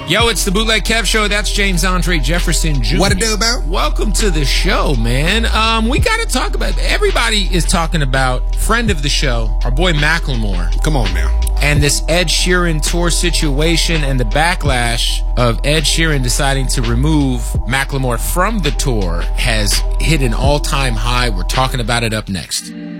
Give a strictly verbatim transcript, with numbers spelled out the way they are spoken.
Yo, it's the Bootleg Kev Show. That's James Andre Jefferson Junior What it do, about? Welcome to the show, man. Um, we got to talk about, everybody is talking about friend of the show, our boy Macklemore. Come on now. And this Ed Sheeran tour situation and the backlash of Ed Sheeran deciding to remove Macklemore from the tour has hit an all-time high. We're talking about it up next.